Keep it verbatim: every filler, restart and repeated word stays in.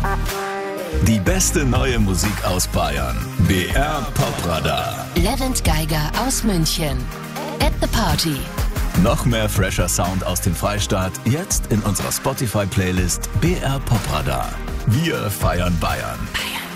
Die beste neue Musik aus Bayern. B R Popradar. Levent Geiger aus München. At the Party. Noch mehr fresher Sound aus dem Freistaat, jetzt in unserer Spotify-Playlist B R Popradar. Wir feiern Bayern. Bayern.